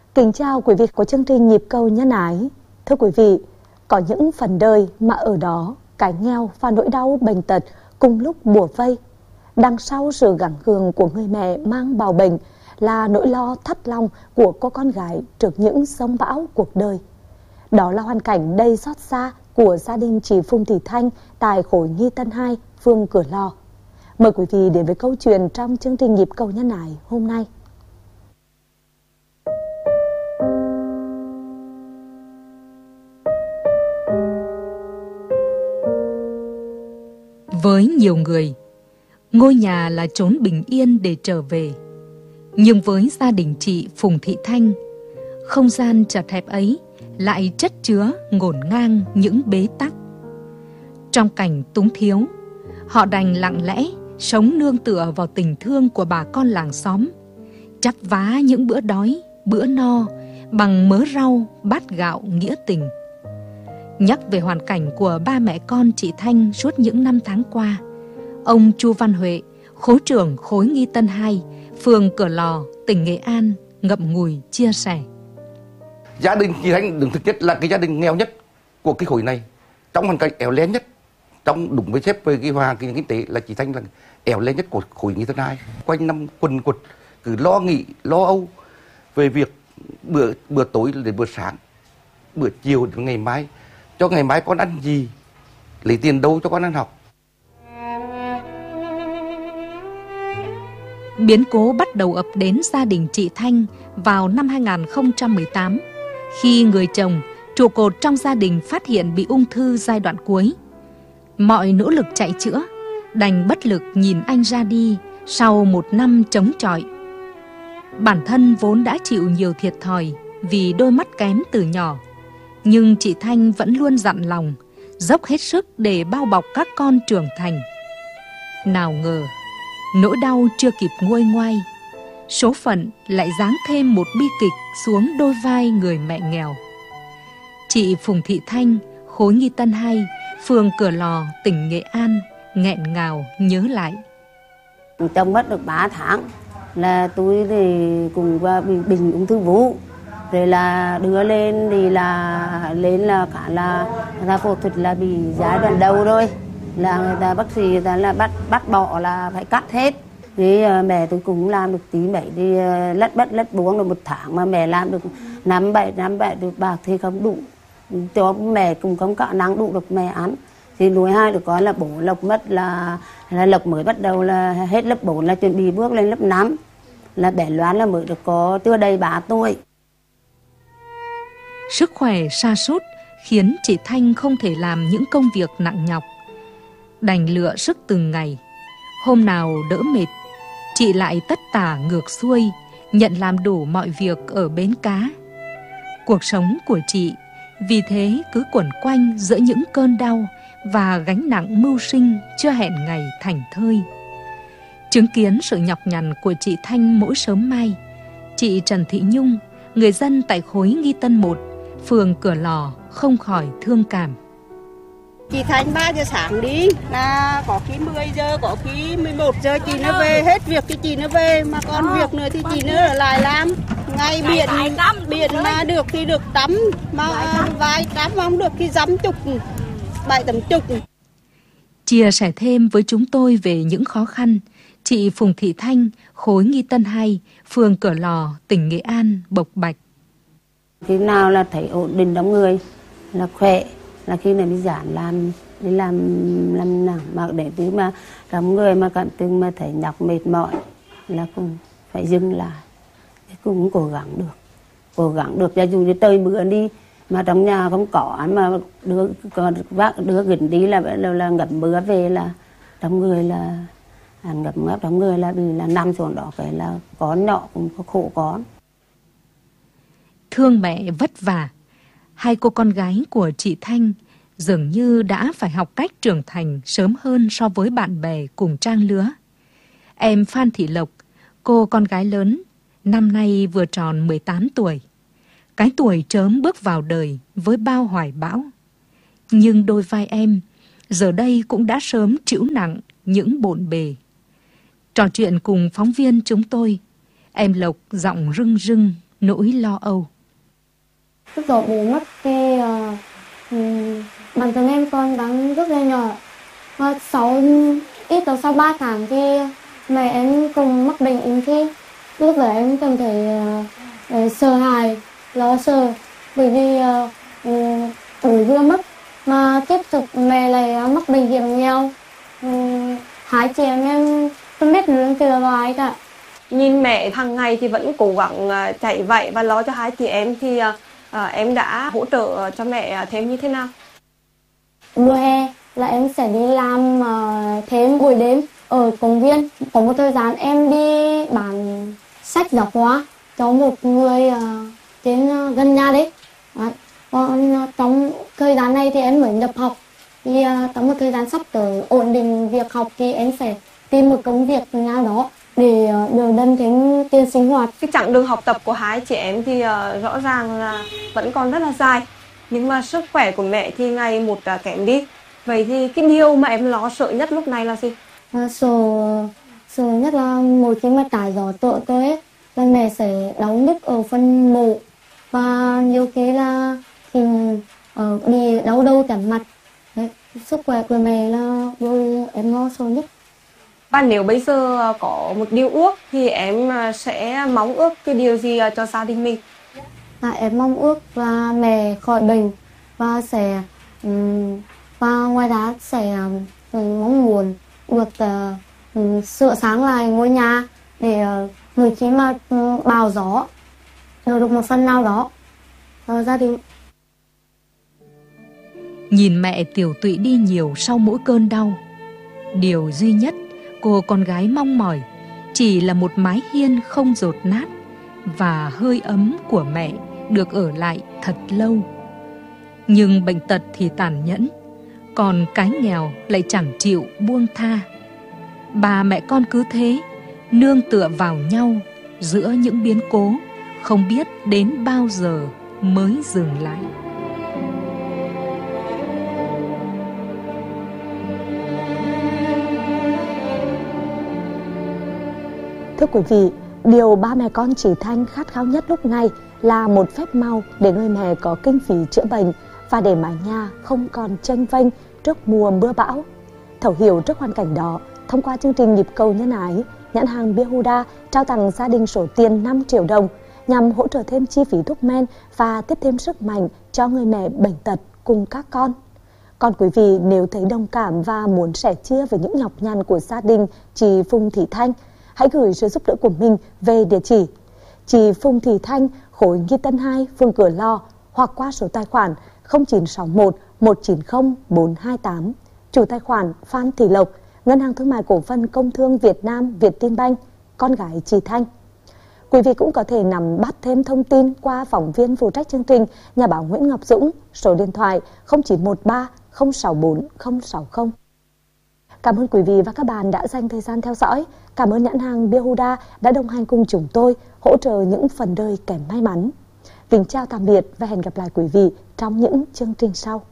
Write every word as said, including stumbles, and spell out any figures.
Kính chào quý vị của chương trình Nhịp cầu nhân ái. Thưa quý vị, có những phần đời mà ở đó cái nghèo và nỗi đau bệnh tật cùng lúc bủa vây. Đằng sau sự gắng gượng của người mẹ mang bầu bệnh là nỗi lo thắt lòng của cô con gái trước những sóng bão cuộc đời. Đó là hoàn cảnh đầy xót xa của gia đình chị Phùng Thị Thanh tại khối Nghi Tân hai, phường Cửa Lò. Mời quý vị đến với câu chuyện trong chương trình Nhịp cầu nhân ái hôm nay. Với nhiều người, ngôi nhà là chốn bình yên để trở về. Nhưng với gia đình chị Phùng Thị Thanh, không gian chật hẹp ấy lại chất chứa ngổn ngang những bế tắc. Trong cảnh túng thiếu, họ đành lặng lẽ sống nương tựa vào tình thương của bà con làng xóm, chắp vá những bữa đói, bữa no bằng mớ rau, bát gạo nghĩa tình. Nhắc về hoàn cảnh của ba mẹ con chị Thanh suốt những năm tháng qua, ông Chu Văn Huệ, khối trưởng khối Nghi Tân hai, phường Cửa Lò, tỉnh Nghệ An, ngậm ngùi chia sẻ. Gia đình chị Thanh đứng thực chất là cái gia đình nghèo nhất của cái khối này, trong hoàn cảnh éo le nhất, trong đúng với xếp về cái hòa cái kinh tế là chị Thanh là éo le nhất của khối Nghi Tân hai. Quanh năm quần quật cứ lo nghĩ, lo âu về việc bữa bữa tối đến bữa sáng, bữa chiều đến ngày mai, cho ngày mai con ăn gì, lấy tiền đâu cho con ăn học. Biến cố bắt đầu ập đến gia đình chị Thanh vào năm hai nghìn không trăm mười tám, khi người chồng, trụ cột trong gia đình phát hiện bị ung thư giai đoạn cuối. Mọi nỗ lực chạy chữa, đành bất lực nhìn anh ra đi sau một năm chống chọi. Bản thân vốn đã chịu nhiều thiệt thòi vì đôi mắt kém từ nhỏ, nhưng chị Thanh vẫn luôn dặn lòng, dốc hết sức để bao bọc các con trưởng thành. Nào ngờ, nỗi đau chưa kịp nguôi ngoai, số phận lại giáng thêm một bi kịch xuống đôi vai người mẹ nghèo. Chị Phùng Thị Thanh, khối Nghi Tân hai, phường Cửa Lò, tỉnh Nghệ An, nghẹn ngào nhớ lại. Chồng mất được ba tháng, là tôi thì cùng bị bệnh ung thư vú. Rồi là đưa lên thì là lên là cả là người ta phẫu thuật là bị giai đoạn đầu rồi, là người ta bác sĩ người ta là bắt bắt bỏ là phải cắt hết. Thì uh, mẹ tôi cũng làm được tí mấy đi uh, lất bất lất buông được một tháng mà mẹ làm được năm bảy năm bảy được bạc thì không đủ, cho mẹ cũng không có năng đủ được mẹ ăn. Thì nuôi hai đứa con là bố Lộc mất là là Lộc mới bắt đầu là hết lớp bốn là chuẩn bị bước lên lớp năm, là bé Loan là mới được có chưa đầy ba tuổi. Sức khỏe sa sút khiến chị Thanh không thể làm những công việc nặng nhọc, đành lựa sức từng ngày. Hôm nào đỡ mệt, chị lại tất tả ngược xuôi, nhận làm đủ mọi việc ở bến cá. Cuộc sống của chị vì thế cứ quẩn quanh giữa những cơn đau và gánh nặng mưu sinh chưa hẹn ngày thành thơi. Chứng kiến sự nhọc nhằn của chị Thanh mỗi sớm mai, chị Trần Thị Nhung, người dân tại khối Nghi Tân một, phường Cửa Lò không khỏi thương cảm. Chị Thanh ba giờ sáng đi, là có khi mười giờ, có khi mười một giờ chị nó về, hết việc thì chị nó về, mà còn việc nữa thì chị nó ở lại làm. Ngày biển, biển mà được thì được tắm, mà vài tắm không được thì dăm chục, bảy tấm chục. Chia sẻ thêm với chúng tôi về những khó khăn, chị Phùng Thị Thanh, khối Nghi Tân hai, phường Cửa Lò, tỉnh Nghệ An bộc bạch. Khi nào là thấy ổn định trong người, là khỏe, là khi này đi giản làm, đi làm làm nặng, mà để tí mà trong người mà cảm từng mà thấy nhọc mệt mỏi là cũng phải dừng lại, thì cũng cố gắng được, cố gắng được. Cho dù như tới bữa đi mà trong nhà không có mà đưa bác đưa gần đi là là, là ngậm bữa về là trong người là ngậm ngấp trong người là vì là nằm xuống đó cái là con nhỏ cũng có khổ con. Thương mẹ vất vả, hai cô con gái của chị Thanh dường như đã phải học cách trưởng thành sớm hơn so với bạn bè cùng trang lứa. Em Phan Thị Lộc, cô con gái lớn, năm nay vừa tròn mười tám tuổi. Cái tuổi chớm bước vào đời với bao hoài bão. Nhưng đôi vai em giờ đây cũng đã sớm trĩu nặng những bộn bề. Trò chuyện cùng phóng viên chúng tôi, em Lộc giọng rưng rưng nỗi lo âu. Lúc đó bố mất thì uh, um, bản thân em còn đang rất là nhỏ. Và sau ít đó sau ba tháng thì mẹ em cùng mắc bệnh ung thư. Lúc đó em cảm thấy uh, uh, sợ hãi, lo sợ bởi vì uh, um, bố vừa mất mà tiếp tục mẹ lại mắc bệnh hiểm nghèo. Um, hai chị em em không biết nương tựa vào ai cả. Nhìn mẹ hàng ngày thì vẫn cố gắng uh, chạy vậy và lo cho hai chị em thì uh, uh, em đã hỗ trợ cho mẹ thêm như thế nào? Mùa hè là em sẽ đi làm uh, thêm buổi đêm ở công viên. Có một thời gian em đi bán sách giáo khoa cho một người uh, trên uh, gần nhà đấy. Đấy. Còn uh, trong thời gian này thì em mới nhập học. Thì uh, trong một thời gian sắp tới ổn định việc học thì em sẽ tìm một công việc nào đó để uh, được đâm thêm tiền sinh hoạt. Cái chặng đường học tập của hai chị em thì uh, rõ ràng là vẫn còn rất là dài. Nhưng mà sức khỏe của mẹ thì ngày một uh, kém đi. Vậy thì cái điều mà em lo sợ nhất lúc này là gì? À, sợ, sợ nhất là một khi mà trải gió tội tôi ấy, là mẹ sẽ đau nhức ở phần mộ và nhiều khi là thì uh, đi đau đầu chóng mặt. Đấy, sức khỏe của mẹ là điều em lo sợ nhất. Và nếu bây giờ có một điều ước thì em sẽ mong ước cái điều gì cho gia đình mình? À, em mong ước là mẹ khỏi bệnh và sẽ um, và ngoài ra sẽ um, mong muốn được uh, um, sửa sáng lại ngôi nhà để uh, người khi mà um, bão gió được một phần nào đó uh, gia đình. Nhìn mẹ tiểu tụy đi nhiều sau mỗi cơn đau, điều duy nhất cô con gái mong mỏi chỉ là một mái hiên không dột nát và hơi ấm của mẹ được ở lại thật lâu. Nhưng bệnh tật thì tàn nhẫn, còn cái nghèo lại chẳng chịu buông tha. Bà mẹ con cứ thế nương tựa vào nhau giữa những biến cố không biết đến bao giờ mới dừng lại. Thưa quý vị, điều ba mẹ con chị Thanh khát khao nhất lúc này là một phép màu để người mẹ có kinh phí chữa bệnh và để mái nhà không còn chênh vênh trước mùa mưa bão. Thấu hiểu trước hoàn cảnh đó, thông qua chương trình Nhịp cầu nhân ái, nhãn hàng Bia Huda trao tặng gia đình số tiền năm triệu đồng nhằm hỗ trợ thêm chi phí thuốc men và tiếp thêm sức mạnh cho người mẹ bệnh tật cùng các con. Còn quý vị nếu thấy đồng cảm và muốn sẻ chia với những nhọc nhằn của gia đình chị Phùng Thị Thanh, hãy gửi sự giúp đỡ của mình về địa chỉ chị Phùng Thị Thanh, khối Nghi Tân hai, phường Cửa Lò, hoặc qua số tài khoản không chín sáu một một chín không bốn hai tám, chủ tài khoản Phan Thị Lộc, Ngân hàng Thương mại Cổ phần Công thương Việt Nam Vietinbank, con gái chị Thanh. Quý vị cũng có thể nắm bắt thêm thông tin qua phóng viên phụ trách chương trình nhà báo Nguyễn Ngọc Dũng, số điện thoại không chín một ba không sáu bốn không sáu không. Cảm ơn quý vị và các bạn đã dành thời gian theo dõi. Cảm ơn nhãn hàng Bia Huda đã đồng hành cùng chúng tôi, hỗ trợ những phần đời kém may mắn. Kính chào tạm biệt và hẹn gặp lại quý vị trong những chương trình sau.